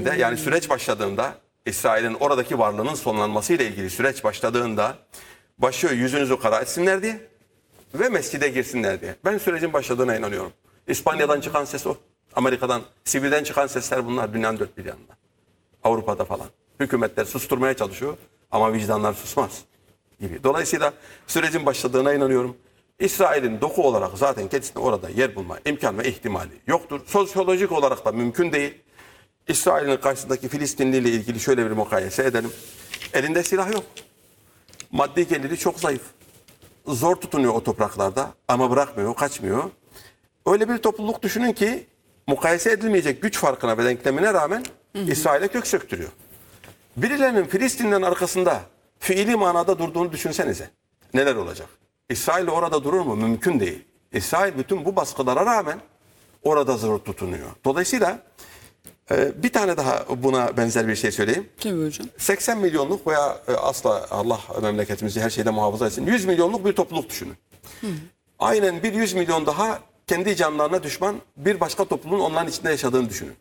geldiğinde yani süreç başladığında İsrail'in oradaki varlığının sonlanmasıyla ilgili süreç başladığında başlıyor yüzünüzü kara etsinler diye ve mescide girsinler diye. Ben sürecin başladığına inanıyorum. İspanya'dan çıkan ses o. Amerika'dan, Sivir'den çıkan sesler bunlar dünyanın dört bir yanında. Avrupa'da falan. Hükümetler susturmaya çalışıyor ama vicdanlar susmaz gibi. Dolayısıyla sürecin başladığına inanıyorum. İsrail'in doku olarak zaten kendisine orada yer bulma imkan ve ihtimali yoktur. Sosyolojik olarak da mümkün değil. İsrail'in karşısındaki Filistinli ile ilgili şöyle bir mukayese edelim. Elinde silah yok. Maddi geliri çok zayıf. Zor tutunuyor o topraklarda ama bırakmıyor, kaçmıyor. Öyle bir topluluk düşünün ki mukayese edilmeyecek güç farkına ve denklemine rağmen İsrail'e kök söktürüyor. Birilerinin Filistin'den arkasında fiili manada durduğunu düşünsenize. Neler olacak? İsrail orada durur mu? Mümkün değil. İsrail bütün bu baskılara rağmen orada zor tutunuyor. Dolayısıyla bir tane daha buna benzer bir şey söyleyeyim. Tabii hocam. 80 milyonluk veya asla Allah memleketimizi her şeyde muhafaza etsin. 100 milyonluk bir topluluk düşünün. Aynen bir 100 milyon daha kendi canlarına düşman bir başka topluluğun onların içinde yaşadığını düşünün.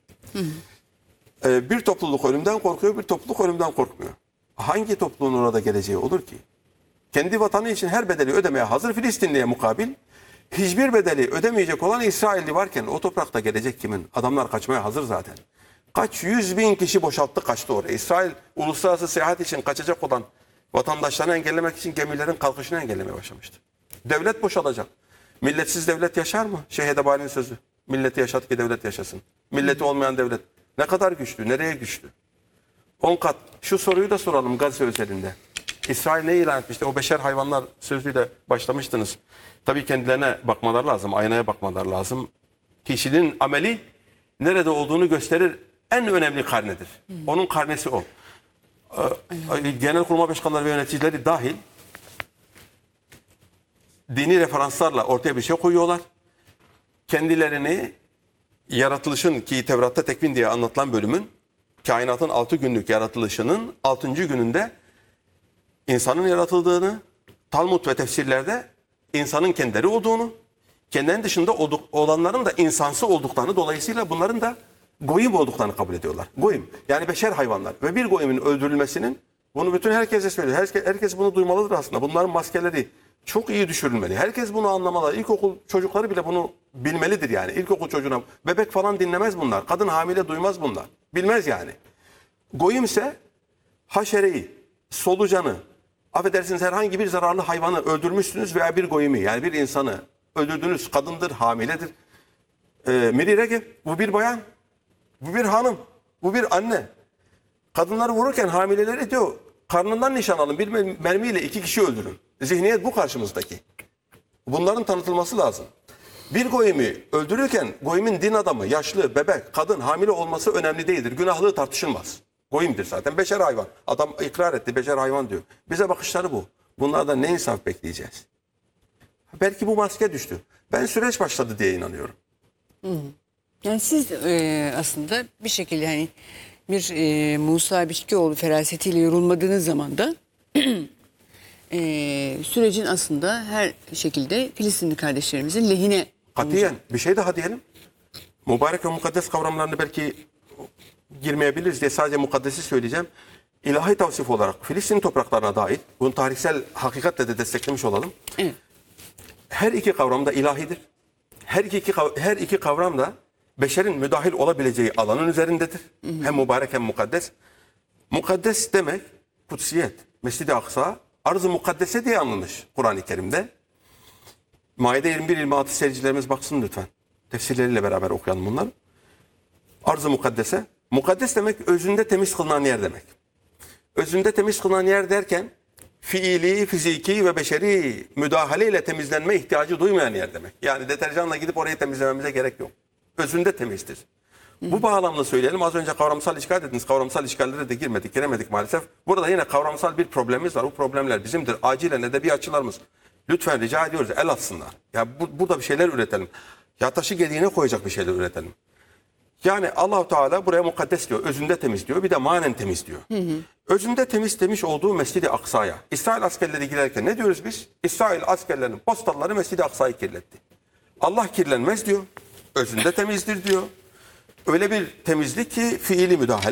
Bir topluluk ölümden korkuyor, bir topluluk ölümden korkmuyor. Hangi topluluğun orada geleceği olur ki? Kendi vatanı için her bedeli ödemeye hazır Filistinliye mukabil, hiçbir bedeli ödemeyecek olan İsrailli varken o toprakta gelecek kimin? Adamlar kaçmaya hazır zaten. Kaç 100 bin kişi boşalttı kaçtı oraya. İsrail uluslararası seyahat için kaçacak olan vatandaşlarını engellemek için gemilerin kalkışını engellemeye başlamıştı. Devlet boşalacak. Milletsiz devlet yaşar mı? Şeyh Edebali'nin sözü. Milleti yaşat ki devlet yaşasın. Milleti olmayan devlet. Ne kadar güçlü, nereye güçlü? 10 kat. Şu soruyu da soralım Gazze özelinde. İsrail ne ilan etmişti? O beşer hayvanlar sözüyle başlamıştınız. Tabii kendilerine bakmaları lazım, aynaya bakmaları lazım. Kişinin ameli nerede olduğunu gösterir. En önemli karnedir. Onun karnesi o. Genelkurmay başkanları ve yöneticileri dahil dini referanslarla ortaya bir şey koyuyorlar. Kendilerini yaratılışın ki Tevrat'ta tekvin diye anlatılan bölümün kainatın 6 günlük yaratılışının 6. gününde insanın yaratıldığını, Talmud ve tefsirlerde insanın kendileri olduğunu, kendilerinin dışında olanların da insansı olduklarını, dolayısıyla bunların da goyim olduklarını kabul ediyorlar. Goyim yani beşer hayvanlar ve bir goyimin öldürülmesinin, bunu bütün herkese söylüyor. Herkes bunu duymalıdır aslında. Bunların maskeleri çok iyi düşürülmeli. Herkes bunu anlamalı. İlkokul çocukları bile bunu bilmelidir yani. İlkokul çocuğuna bebek falan dinlemez bunlar. Kadın hamile duymaz bunlar. Bilmez yani. Goyimse haşereyi, solucanı, affedersiniz herhangi bir zararlı hayvanı öldürmüşsünüz veya bir goyimi yani bir insanı öldürdünüz, kadındır, hamiledir. Miri Regev, bu bir bayan, bu bir hanım, bu bir anne. Kadınları vururken hamileleri diyor karnından nişan alın, bir mermiyle 2 kişi öldürün. Zihniyet bu karşımızdaki. Bunların tanıtılması lazım. Bir goyimi öldürürken goyimin din adamı, yaşlı, bebek, kadın, hamile olması önemli değildir. Günahlığı tartışılmaz. Goyimdir zaten. Beşer hayvan. Adam ikrar etti. Beşer hayvan diyor. Bize bakışları bu. Bunlardan ne insaf bekleyeceğiz? Belki bu maske düştü. Ben süreç başladı diye inanıyorum. Yani siz aslında bir şekilde hani bir Musa Biçkioğlu ferasetiyle yorulmadığınız zaman da sürecin aslında her şekilde Filistinli kardeşlerimizin lehine. Katiyen bir şey daha diyelim. Mübarek ve mukaddes kavramlarını belki girmeyebiliriz diye sadece mukaddesi söyleyeceğim. İlahi tavsif olarak Filistin topraklarına dair bunu tarihsel hakikatle de desteklemiş olalım. Evet. Her iki kavram da ilahidir. Her iki kavram da beşerin müdahil olabileceği alanın üzerindedir. Hem mübarek hem mukaddes. Mukaddes demek kutsiyet. Mescid-i Aksa arz-ı mukaddese diye anılmış Kur'an-ı Kerim'de. Maide 21-26 seyircilerimiz baksın lütfen. Tefsirleriyle beraber okuyalım bunları. Arz-ı mukaddese. Mukaddes demek özünde temiz kılınan yer demek. Özünde temiz kılınan yer derken fiili, fiziki ve beşeri müdahaleyle temizlenme ihtiyacı duymayan yer demek. Yani deterjanla gidip orayı temizlememize gerek yok. Özünde temizdir. Bu bağlamda söyleyelim. Az önce kavramsal işgal dediniz. Kavramsal işgallere de giremedik maalesef. Burada yine kavramsal bir problemimiz var. Bu problemler bizimdir. Acilen edebiyatçılarımız lütfen rica ediyoruz el atsınlar. Ya burada bir şeyler üretelim. Ya taşı gediğine koyacak bir şeyler üretelim. Yani Allah-u Teala buraya mukaddes diyor. Özünde temiz diyor. Bir de manen temiz diyor. Özünde temiz demiş olduğu Mescid-i Aksa'ya. İsrail askerleri girerken ne diyoruz biz? İsrail askerlerinin postalları Mescid-i Aksa'yı kirletti. Allah kirlenmez diyor. Özünde temizdir diyor. Öyle bir temizlik ki fiili müdahale